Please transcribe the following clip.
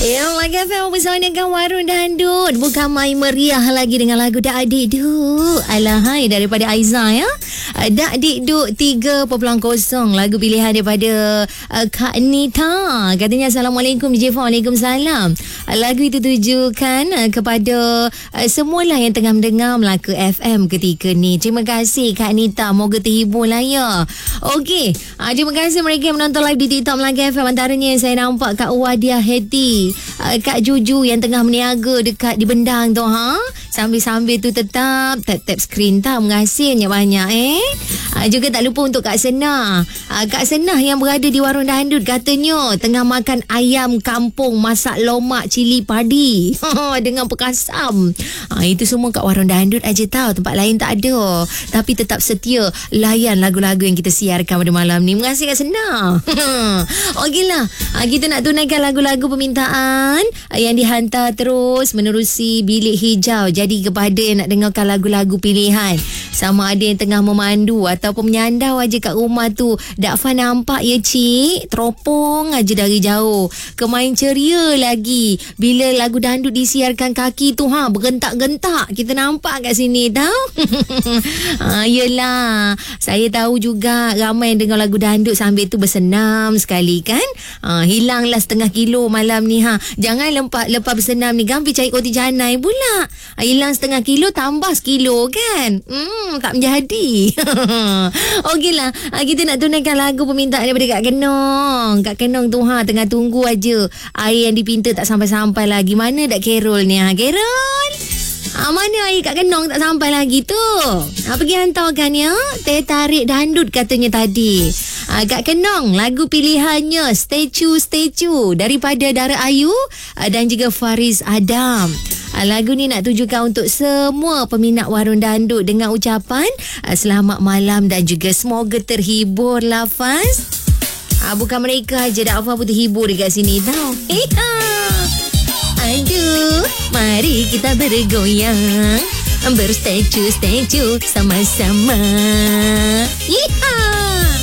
Ya, Mega FM bersama dengan Warung Dandut. Bukan main meriah lagi dengan lagu Dak Adik Duk. Alahai daripada Aiza ya. Dak Adik Duk 3.0. Lagu pilihan daripada Kak Nita. Katanya Assalamualaikum DJ Fa. Waalaikumsalam. Lagu itu tujukan kepada semualah yang tengah mendengar Melaka FM ketika ni. Terima kasih Kak Nita. Moga terhibur lah ya. Okey. Terima kasih mereka yang menonton live di TikTok Melaka FM. Antaranya saya nampak Kak Wadiah Heti, Kak Juju yang tengah meniaga dekat di Bendang tu ha. Sambil-sambil tu tetap tap skrin tau. Terima kasih banyak-banyak juga tak lupa untuk Kak Senah. Kak Senah yang berada di Warung Dandut katanya tengah makan ayam kampung masak lomak cili padi dengan perkasam. Itu semua kat Warung Dandut aja tau. Tempat lain tak ada. Tapi tetap setia layan lagu-lagu yang kita siarkan pada malam ni. Terima kasih Kak Senah. Okeylah. Kita nak tunaikan lagu-lagu permintaan yang dihantar terus menerusi bilik hijau. Jadi kepada yang nak dengarkan lagu-lagu pilihan, sama ada yang tengah memandu ataupun menyandau aja kat rumah tu, Dakfa nampak ya cik, teropong aja dari jauh. Kemain ceria lagi bila lagu dandut disiarkan, kaki tu bergentak-gentak. Kita nampak kat sini tau. Yelah, saya tahu juga ramai yang dengar lagu dandut sambil tu bersenam sekali kan. Hilanglah setengah kilo malam ni Jangan lepas bersenam ni kan pergi cari roti canai pula. Hilang setengah kilo tambah sekilo kan. Tak menjadi. Okeylah, kita nak tunaikan lagu permintaan daripada Kak Kenong. Kak Kenong tu tengah tunggu aja air yang dipinta tak sampai-sampai lagi. Mana dak Carol ni Carol? Mana air Kak Kenong tak sampai lagi tu? Pergi hantarkan ya. Teh tarik dandut katanya tadi. Kak Kenong, lagu pilihannya Statue daripada Dara Ayu dan juga Faris Adam. Lagu ni nak tujukan untuk semua peminat Warung Dandut dengan ucapan selamat malam dan juga semoga terhibur lafaz. Bukan mereka aja, Dakfa pun terhibur dekat sini tau. Aduh, mari kita bergoyang, berstatue sama-sama. Yeehaw.